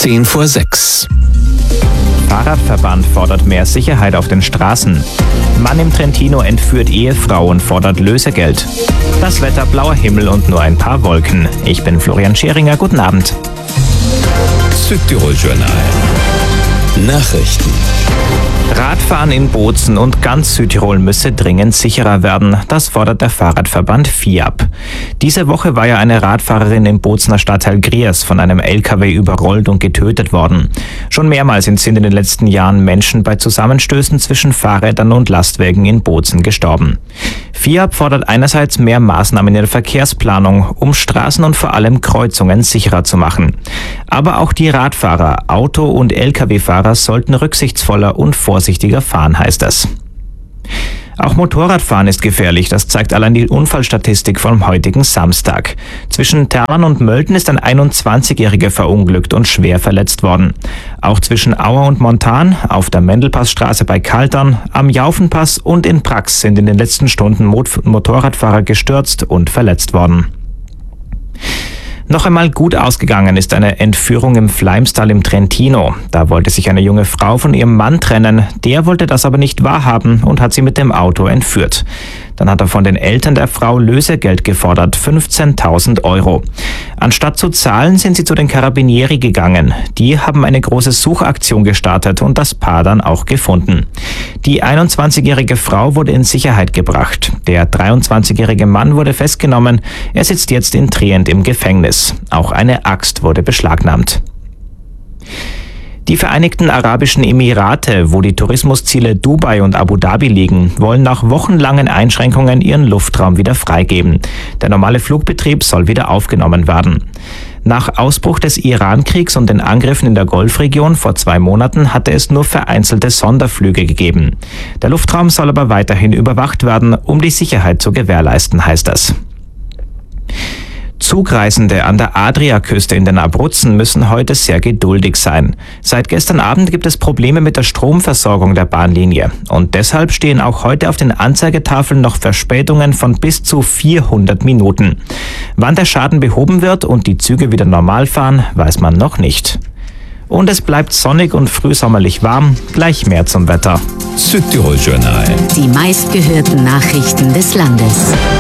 5:10 Fahrradverband fordert mehr Sicherheit auf den Straßen. Mann im Trentino entführt Ehefrau und fordert Lösegeld. Das Wetter, blauer Himmel und nur ein paar Wolken. Ich bin Florian Scheringer, guten Abend. Südtirol Journal. Nachrichten. Radfahren in Bozen und ganz Südtirol müsse dringend sicherer werden. Das fordert der Fahrradverband FIAB. Diese Woche war ja eine Radfahrerin im Bozener Stadtteil Griers von einem LKW überrollt und getötet worden. Schon mehrmals sind in den letzten Jahren Menschen bei Zusammenstößen zwischen Fahrrädern und Lastwagen in Bozen gestorben. FIAB fordert einerseits mehr Maßnahmen in der Verkehrsplanung, um Straßen und vor allem Kreuzungen sicherer zu machen. Aber auch die Radfahrer, Auto- und Lkw-Fahrer sollten rücksichtsvoller und vorsichtiger fahren, heißt es. Auch Motorradfahren ist gefährlich, das zeigt allein die Unfallstatistik vom heutigen Samstag. Zwischen Ternern und Mölden ist ein 21-Jähriger verunglückt und schwer verletzt worden. Auch zwischen Auer und Montan, auf der Mendelpassstraße bei Kaltern, am Jaufenpass und in Prax sind in den letzten Stunden Motorradfahrer gestürzt und verletzt worden. Noch einmal gut ausgegangen ist eine Entführung im Fleimstal im Trentino. Da wollte sich eine junge Frau von ihrem Mann trennen. Der wollte das aber nicht wahrhaben und hat sie mit dem Auto entführt. Dann hat er von den Eltern der Frau Lösegeld gefordert, 15.000 Euro. Anstatt zu zahlen, sind sie zu den Carabinieri gegangen. Die haben eine große Suchaktion gestartet und das Paar dann auch gefunden. Die 21-jährige Frau wurde in Sicherheit gebracht. Der 23-jährige Mann wurde festgenommen. Er sitzt jetzt in Trient im Gefängnis. Auch eine Axt wurde beschlagnahmt. Die Vereinigten Arabischen Emirate, wo die Tourismusziele Dubai und Abu Dhabi liegen, wollen nach wochenlangen Einschränkungen ihren Luftraum wieder freigeben. Der normale Flugbetrieb soll wieder aufgenommen werden. Nach Ausbruch des Iran-Kriegs und den Angriffen in der Golfregion vor 2 Monaten hatte es nur vereinzelte Sonderflüge gegeben. Der Luftraum soll aber weiterhin überwacht werden, um die Sicherheit zu gewährleisten, heißt es. Zugreisende an der Adriaküste in den Abruzzen müssen heute sehr geduldig sein. Seit gestern Abend gibt es Probleme mit der Stromversorgung der Bahnlinie. Und deshalb stehen auch heute auf den Anzeigetafeln noch Verspätungen von bis zu 400 Minuten. Wann der Schaden behoben wird und die Züge wieder normal fahren, weiß man noch nicht. Und es bleibt sonnig und frühsommerlich warm. Gleich mehr zum Wetter. Südtirol Journal. Die meistgehörten Nachrichten des Landes.